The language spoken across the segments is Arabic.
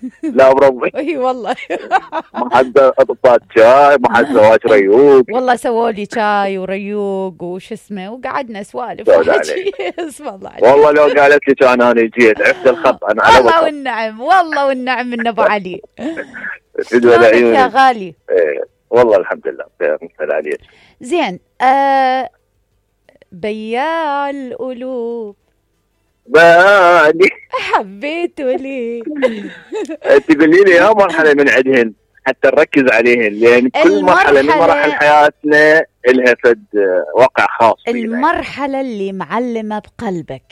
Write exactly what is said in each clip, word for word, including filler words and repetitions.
لا بربي. اي والله. ما حد اطفال شاي، ما حد زواج ريوق. والله سووا لي شاي وريوق وش اسمه، وقعدنا سوالف سود وحكي. عليك. اسم الله عليك. والله لو قالت لي كان انا جيت عرفت الخط انا على والله وقت. والنعم، والله والنعم من ابو علي. تدوى شلونك العيون. يا غالي؟ إيه، والله الحمد لله بخير. مثل عليك. زين. آه بياع القلوب بالي. حبيته ليه؟ تقولي لي يا مرحله من عندهن حتى نركز عليهن، لان كل مرحله من مراحل حياتنا لها فد وقع خاص فينا. المرحله اللي معلمه بقلبك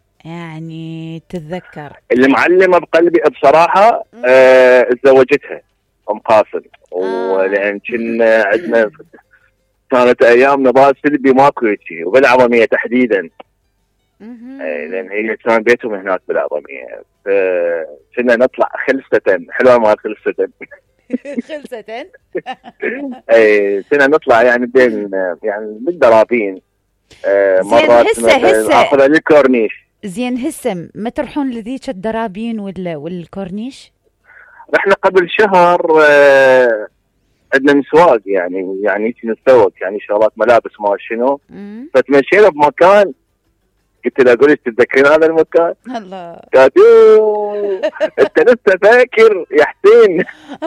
يعني تتذكر؟ اللي معلمه بقلبي بصراحه آه تزوجتها ام قاسم. آه. ولان كنا عندنا كانت ايام نضال سلبي ماكو شيء، وبالعظميه تحديدا. اي لان هي كان بيتهم هناك بالعظميه، فكنا نطلع خلسة حلوه مال خلسة. خلسة. اي كنا نطلع يعني بين يعني بالدرابين. آه مرات هسه هسه اخذ الكورنيش. زين هسه ما تروحون لذيك الدرابين ولا والكورنيش؟ رحنا قبل شهر. آه عندنا مسواق يعني يعني نتسوق يعني شغلات ملابس ما شنو. فتمشينا بمكان قلت له اقول تتذكرين هذا المكان؟ الله. قالت انت لسه فاكر يا حسين.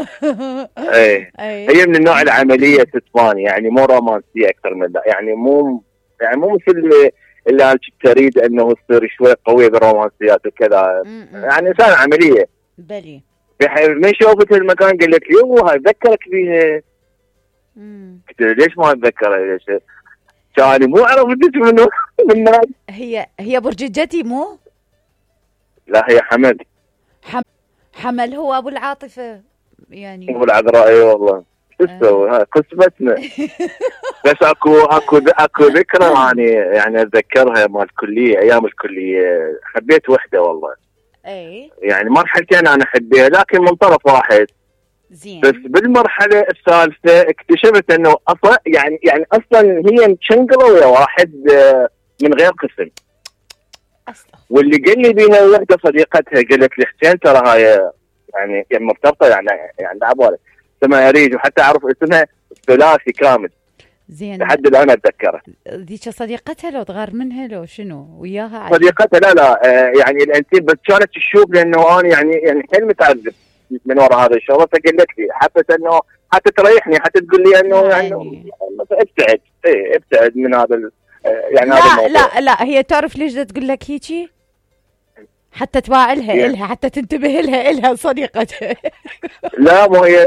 ايه هي من النوع العمليه تسماني يعني مو رومانسيه اكثر من ذا، يعني مو يعني مو مثل اللي, اللي انا تريد انه تصير شوي قويه بالرومانسيات وكذا. يعني انسان عمليه. بلي. من شوفت المكان قال لك يوه اتذكرك بيها. قلت له ليش ما اتذكرها؟ ليش؟ كان مو عرفت منه من الناس. هي هي برججتي مو؟ لا هي حمد. حم... حمل هو ابو العاطفه يعني. ابو العذراء اي والله. شو تسوي؟ هاي قسمتنا. بس اكو اكو اكو ذكرى يعني يعني اتذكرها مال الكليه، ايام الكليه حبيت وحده والله. اي يعني مرحلتين انا احبها لكن من طرف واحد. زين. بس بالمرحله الثالثه اكتشفت انه اصلا يعني يعني اصلا هي مشنقله ويا واحد من غير قسم. أصلا. واللي قال لي بيها وحده صديقتها قالت لي حسين ترى هاي يعني يعني مرتبطه يعني يعني عبالي اسمها ريج، وحتى اعرف اسمها ثلاثي كامل. زين. لحد الان اتذكره. ذيك صديقتها لو تغار منها لو شنو وياها؟ صديقتها لا لا آه يعني الانتيم، بس كانت تشوف لانه انا يعني يعني حيل متعذب من وراء هذا الشغل، فقالت لي حبت انه حتى تريحني، حتى تقول لي انه يعني ابتعد ايه ابتعد من هذا يعني لا هذا الموضوع. لا لا هي تعرف ليش تقول لك هيجي؟ حتى تباع لها yeah. إلها حتى تنتبه لها إلها صديقتها. لا مو هي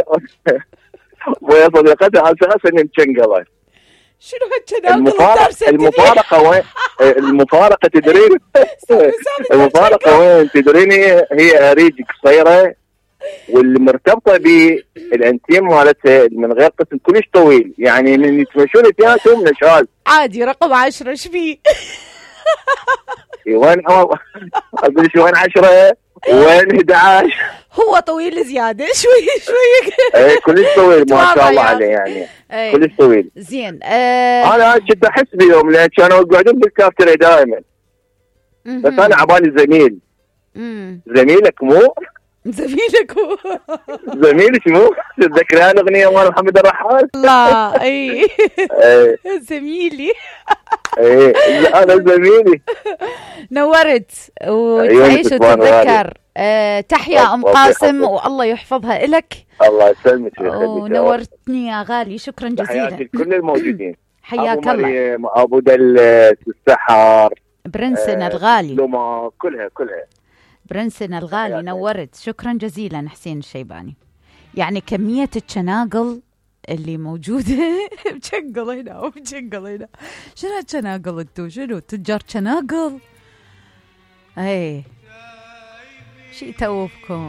مو هي صديقتها اساسا مشنقله. شنو هالكلام؟ المفارقه المفارقه وين؟ المفارقه تدرين؟ المفارقه وين تدرين؟ هي هي اريج قصيره واللي مرتبطه بالانتيم مالتها من غير قسم كلش طويل، يعني من يتمشون اثنيناتهم نشال عادي. رقم عشرة ايش فيه؟ وين اقول شو وين عشرة وين احد عشر؟ هو طويل زياده شوي شوي. اي كلش طويل ما شاء الله عليه يعني كلش طويل. زين. آه انا كنت احس بيوم لان كانوا يقعدون بالكافتريا دائما، بس انا عبالي زميل. مم. زميلك مو زميلك هو. زميلك مو تتذكرين الاغنيه مال محمد الرحال؟ لا اي زميلي. اي انا زميلي. نورت وتعيش وتتذكر. أه تحيا ام قاسم والله يحفظها إلك. الله يسلمك ونورتني يا غالي. شكرا جزيلا. تحياتي لكل الموجودين. حياك الله. ابو ابو دل السحر برنسنا الغالي لما كلها كلها برنسنا الغالي. نورت. شكرا جزيلا حسين الشيباني. يعني كمية الشناقل اللي موجودة. بشنقل هنا وبشنقل هنا. شنو هالشناقل انتو؟ شنو تجار شناقل؟ اي شي توبكم.